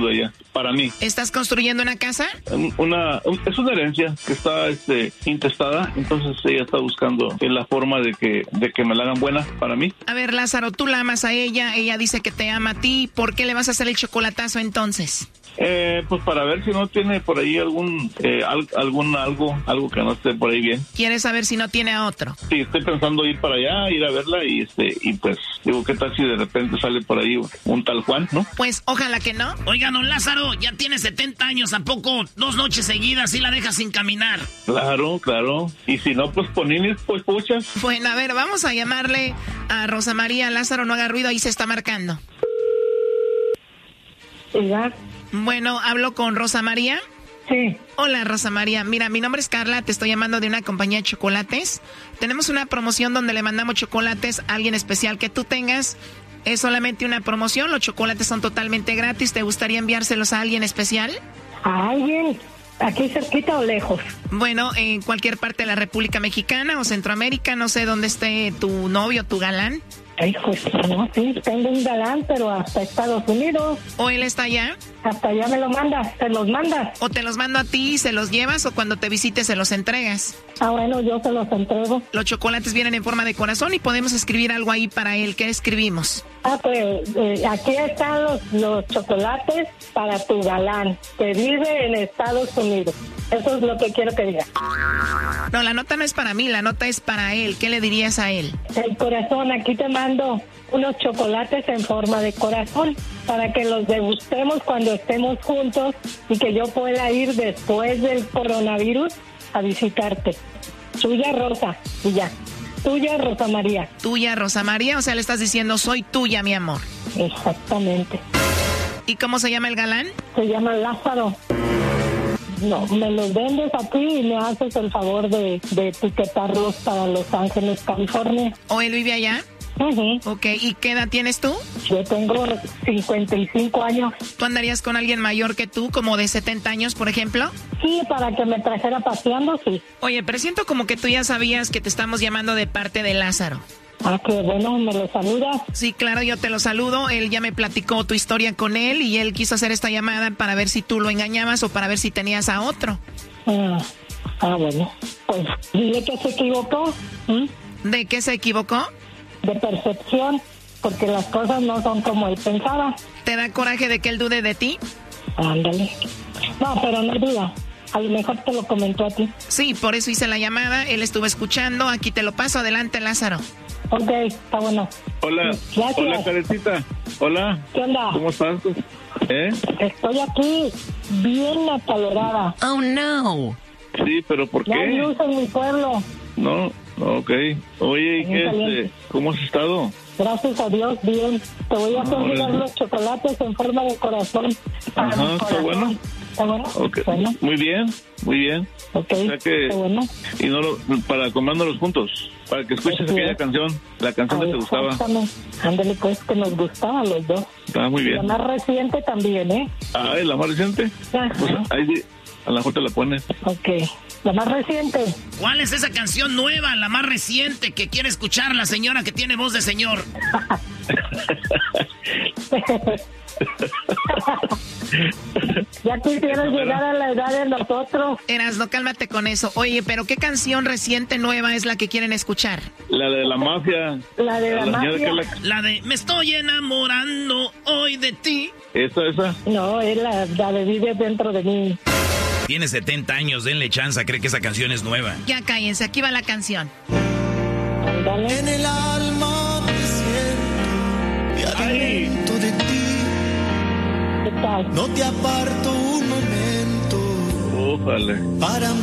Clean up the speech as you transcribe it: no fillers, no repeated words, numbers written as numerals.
título de ella, para mí. ¿Estás construyendo una casa? Es una herencia que está intestada, entonces ella está buscando la forma de que me la hagan buena para mí. A ver, Lázaro, tú la amas a ella dice que te ama a ti, ¿por qué le vas a hacer el chocolatazo entonces? Pues para ver si no tiene por ahí algo que no esté por ahí bien. ¿Quieres saber si no tiene a otro? Sí, estoy pensando ir para allá, ir a verla y pues digo, ¿qué tal si de repente sale por ahí un tal Juan, no? Pues ojalá que no. Oiga, don Lázaro, ya tiene 70 años, ¿a poco 2 noches seguidas y la deja sin caminar? Claro. Y si no, pues ponines, pues puchas. Bueno, a ver, vamos a llamarle a Rosa María. Lázaro, no haga ruido, ahí se está marcando. ¿Ya? Bueno, ¿hablo con Rosa María? Sí. Hola, Rosa María. Mira, mi nombre es Carla, te estoy llamando de una compañía de chocolates. Tenemos una promoción donde le mandamos chocolates a alguien especial que tú tengas. Es solamente una promoción, los chocolates son totalmente gratis. ¿Te gustaría enviárselos a alguien especial? ¿A alguien? ¿Aquí cerquita o lejos? Bueno, en cualquier parte de la República Mexicana o Centroamérica, no sé dónde esté tu novio, tu galán. Ay, pues no, sí, tengo un galán, pero hasta Estados Unidos. ¿O él está allá? Hasta allá me lo mandas, ¿se los mandas? ¿O te los mando a ti y se los llevas o cuando te visites se los entregas? Ah, bueno, yo se los entrego. Los chocolates vienen en forma de corazón y podemos escribir algo ahí para él. ¿Qué escribimos? Ah, pues aquí están los chocolates para tu galán, que vive en Estados Unidos. Eso es lo que quiero que diga. No, la nota no es para mí, la nota es para él. ¿Qué le dirías a él? El corazón, aquí te mando unos chocolates en forma de corazón para que los degustemos cuando estemos juntos y que yo pueda ir después del coronavirus a visitarte. Tuya, Rosa, y ya. Tuya, Rosa María. Tuya, Rosa María, o sea, le estás diciendo, soy tuya, mi amor. Exactamente. ¿Y cómo se llama el galán? Se llama Lázaro. No, me los vendes aquí y me haces el favor de etiquetarlos para Los Ángeles, California. ¿O él vive allá? Uh-huh. Ok, ¿y qué edad tienes tú? Yo tengo 55 años. ¿Tú andarías con alguien mayor que tú, como de 70 años, por ejemplo? Sí, para que me trajera paseando, sí. Oye, pero siento como que tú ya sabías que te estamos llamando de parte de Lázaro. Ah, qué bueno, ¿me lo saludas? Sí, claro, yo te lo saludo. Él ya me platicó tu historia con él y él quiso hacer esta llamada para ver si tú lo engañabas o para ver si tenías a otro. Bueno, pues dile que se equivocó. ¿De qué se equivocó? De percepción, porque las cosas no son como él pensaba. ¿Te da coraje de que él dude de ti? Ándale. No, pero no duda. A lo mejor te lo comentó a ti. Sí, por eso hice la llamada. Él estuvo escuchando. Aquí te lo paso. Adelante, Lázaro. Ok, está bueno. Hola. Gracias. Hola, Carecita. Hola. ¿Qué onda? ¿Cómo estás? Estoy aquí bien acalorada. Oh, no. Sí, pero ¿por qué? No hay luz en mi pueblo. No, ok. Oye, ¿y qué? ¿Cómo has estado? Gracias a Dios, bien. Te voy a hacer llegar los chocolates en forma de corazón. Ajá, ¿está bueno? ¿Está bueno? Okay. Bueno. Muy bien. Ok, o sea que, está bueno. Y no para comándolos juntos, para que escuches aquella canción, la canción que te gustaba. Ándale, pues, que nos gustaba a los dos. Está muy bien. La más reciente también, ¿eh? Ah, ¿la más reciente? Ajá. Pues ahí a lo mejor te la pones. Ok, la más reciente. ¿Cuál es esa canción nueva, la más reciente, que quiere escuchar la señora que tiene voz de señor? Ya quisieras llegar a la edad de nosotros. Erasno, cálmate con eso. Oye, pero ¿qué canción reciente nueva es la que quieren escuchar? La de la mafia. La de la mafia. La de Me estoy enamorando hoy de ti. ¿Esa? No, es la de Vive dentro de mí. Tiene 70 años, denle chance, cree que esa canción es nueva. Ya cállense, aquí va la canción. Ándale. En el alma me siento y adentro de ti. ¿Qué tal? No te aparto un momento. Ójale. Para